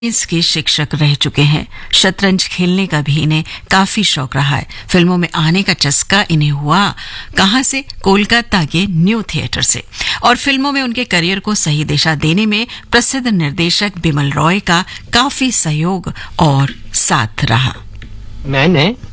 के शिक्षक रह चुके हैं। शतरंज खेलने का भी इन्हें काफी शौक रहा है। फिल्मों में आने का चस्का इन्हें हुआ कहां से? कोलकाता के न्यू थिएटर से। और फिल्मों में उनके करियर को सही दिशा देने में प्रसिद्ध निर्देशक बिमल रॉय का काफी सहयोग और साथ रहा। मैंने